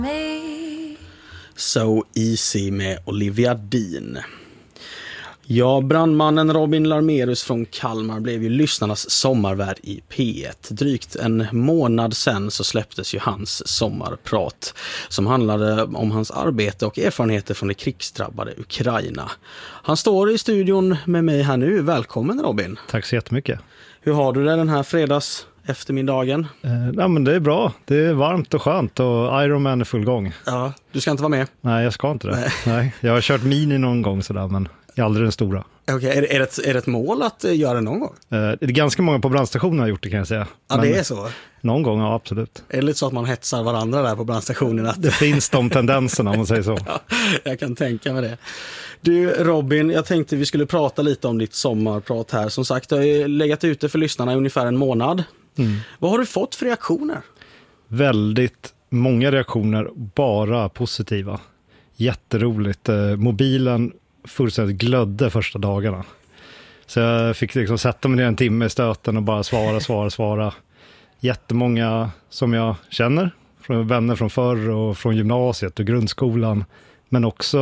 So Easy med Olivia Dean. Ja, brandmannen Robin Larmerus från Kalmar blev ju lyssnarnas sommarvärd i P1. Drygt en månad sen så släpptes ju hans sommarprat som handlade om hans arbete och erfarenheter från det krigsdrabbade Ukraina. Han står i studion med mig här nu. Välkommen Robin. Tack så jättemycket. Hur har du det den här fredags eftermiddagen? Ja, men det är bra. Det är varmt och skönt och Ironman är full gång. Ja, du ska inte vara med? Nej, jag ska inte det. Nej. Jag har kört mini någon gång sådär, men aldrig den stora. Okej, är det ett mål att göra det någon gång? Det är ganska många på brandstationen har gjort det, kan jag säga. Ja, men det är så? Någon gång, ja, absolut. Är det lite så att man hetsar varandra där på brandstationen? Det finns de tendenserna, om man säger så. Ja, jag kan tänka mig det. Du Robin, jag tänkte vi skulle prata lite om ditt sommarprat här. Som sagt, jag har legat ute för lyssnarna i ungefär en månad. Vad har du fått för reaktioner? Väldigt många reaktioner, bara positiva. Jätteroligt. Mobilen fullständigt glödde första dagarna. Så jag fick liksom sätta mig ner en timme i stöten och bara svara. Jättemånga som jag känner, från vänner från förr och från gymnasiet och grundskolan. Men också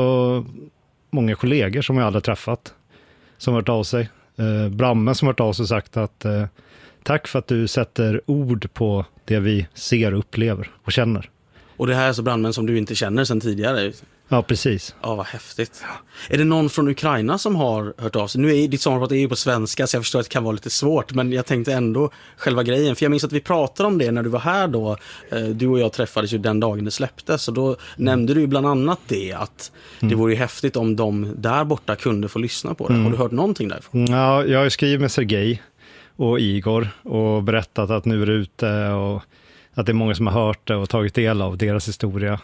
många kollegor som jag aldrig träffat som har hört av sig. Brammen som har hört av sig och sagt att tack för att du sätter ord på det vi ser, upplever och känner. Och det här är så brandmän som du inte känner sedan tidigare? Ja, precis. Ja, vad häftigt. Är det någon från Ukraina som har hört av sig? Nu är ditt sommarprat är ju på svenska så jag förstår att det kan vara lite svårt. Men jag tänkte ändå själva grejen. För jag minns att vi pratade om det när du var här då. Du och jag träffades ju den dagen det släpptes. Och då nämnde du ju bland annat det att det vore ju häftigt om de där borta kunde få lyssna på det. Har du hört någonting därifrån? Ja, jag har skrivit med Sergej och Igor och berättat att nu är det ute och att det är många som har hört det och tagit del av deras historia.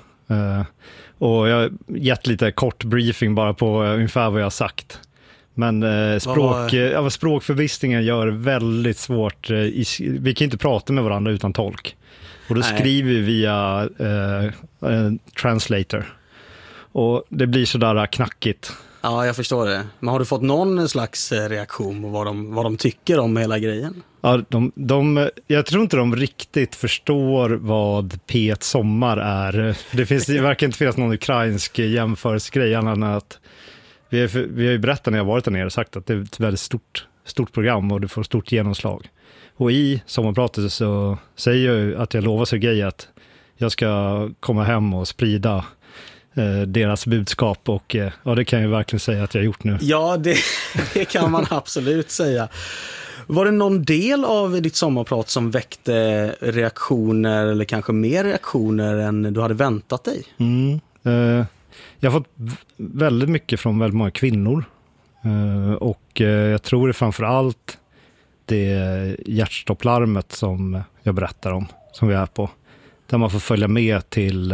Och jag har gett lite kort briefing bara på ungefär vad jag har sagt. Men språkförbistringen gör väldigt svårt. Vi kan inte prata med varandra utan tolk. Och då skriver vi via translator. Och det blir sådär knackigt. Ja, jag förstår det. Men har du fått någon slags reaktion på vad de tycker om hela grejen? Ja, jag tror inte de riktigt förstår vad P1 Sommar är. Det verkar inte finnas någon ukrainsk jämförelsegrej annat än att vi har ju berättat när jag varit där nere och sagt att det är ett väldigt stort program och det får stort genomslag. Och i sommarpratet så säger jag att jag lovar Sergej att jag ska komma hem och sprida deras budskap och ja, det kan jag verkligen säga att jag har gjort nu. Ja, det kan man absolut säga. Var det någon del av ditt sommarprat som väckte reaktioner eller kanske mer reaktioner än du hade väntat dig? Jag har fått väldigt mycket från väldigt många kvinnor och jag tror det framförallt det hjärtstopplarmet som jag berättar om, som vi är på, där man får följa med till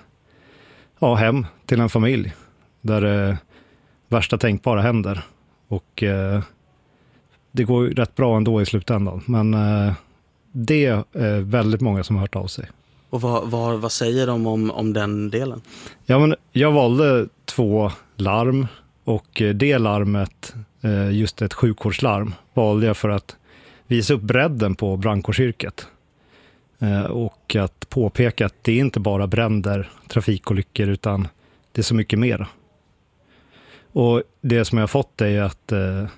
hem till en familj där det värsta tänkbara händer och det går ju rätt bra ändå i slutändan, men det är väldigt många som har hört av sig. Och vad säger de om den delen? Ja, men jag valde 2 larm och det larmet, just ett sjukvårdslarm, valde jag för att visa upp bredden på brandkårsyrket. Och att påpeka att det är inte bara bränder, trafikolyckor, utan det är så mycket mer. Och det som jag har fått är att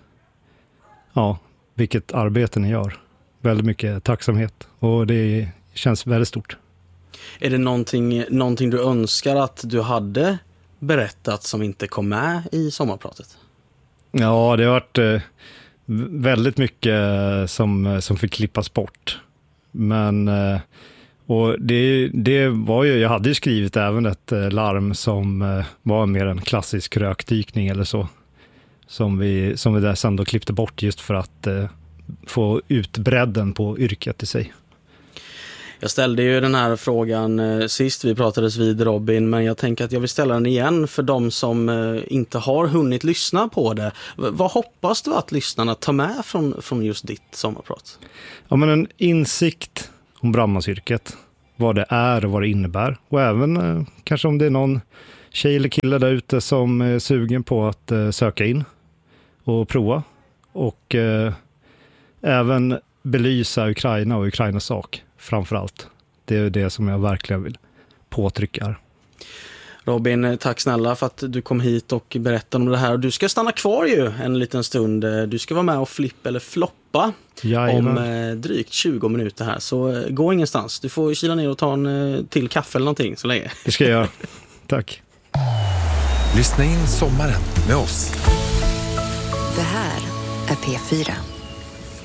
vilket arbete ni gör. Väldigt mycket tacksamhet och det känns väldigt stort. Är det någonting du önskar att du hade berättat som inte kom med i sommarpratet? Ja, det har varit väldigt mycket som fick klippas bort. Men och det var ju, jag hade ju skrivit även ett larm som var mer en klassisk rökdykning eller så. Som vi där sen då klippte bort just för att få ut bredden på yrket i sig. Jag ställde ju den här frågan sist vi pratades vid, Robin, men jag tänker att jag vill ställa den igen för de som inte har hunnit lyssna på det. Vad hoppas du att lyssnarna tar med från just ditt sommarprat? Ja, men en insikt om brandmansyrket, vad det är och vad det innebär. Och även kanske om det är någon tjej eller kille där ute som är sugen på att söka in och prova. Och även belysa Ukraina och Ukrainas sak framförallt. Det är det som jag verkligen vill påtryckar. Robin, tack snälla för att du kom hit och berättade om det här. Du ska stanna kvar ju en liten stund. Du ska vara med och flippa eller floppa om drygt 20 minuter här. Så gå ingenstans. Du får kila ner och ta en till kaffe eller någonting så länge. Det ska jag göra. Tack. Lyssna in sommaren med oss. Det här är P4.